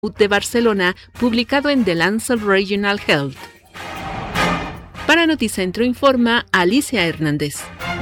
de Barcelona, publicado en The Lancet Regional Health. Para Noticentro informa Alicia Hernández.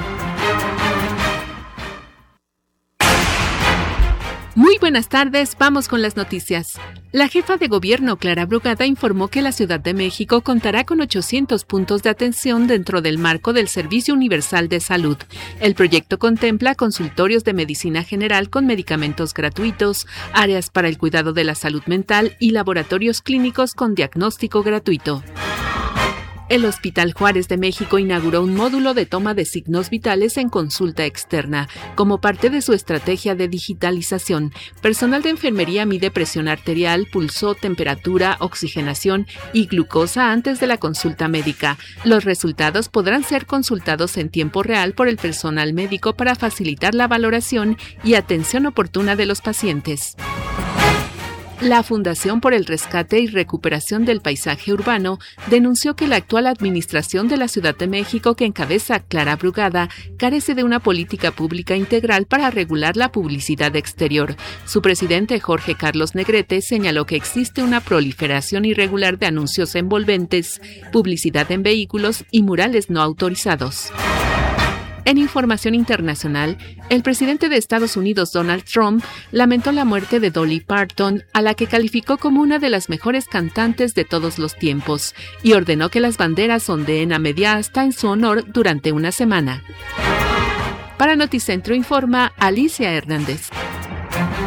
Muy buenas tardes, vamos con las noticias. La jefa de gobierno, Clara Brugada, informó que la Ciudad de México contará con 800 puntos de atención dentro del marco del Servicio Universal de Salud. El proyecto contempla consultorios de medicina general con medicamentos gratuitos, áreas para el cuidado de la salud mental y laboratorios clínicos con diagnóstico gratuito. El Hospital Juárez de México inauguró un módulo de toma de signos vitales en consulta externa. Como parte de su estrategia de digitalización, personal de enfermería mide presión arterial, pulso, temperatura, oxigenación y glucosa antes de la consulta médica. Los resultados podrán ser consultados en tiempo real por el personal médico para facilitar la valoración y atención oportuna de los pacientes. La Fundación por el Rescate y Recuperación del Paisaje Urbano denunció que la actual administración de la Ciudad de México, que encabeza Clara Brugada, carece de una política pública integral para regular la publicidad exterior. Su presidente, Jorge Carlos Negrete, señaló que existe una proliferación irregular de anuncios envolventes, publicidad en vehículos y murales no autorizados. En información internacional, el presidente de Estados Unidos, Donald Trump, lamentó la muerte de Dolly Parton, a la que calificó como una de las mejores cantantes de todos los tiempos, y ordenó que las banderas ondeen a media asta en su honor durante una semana. Para Noticentro informa Alicia Hernández.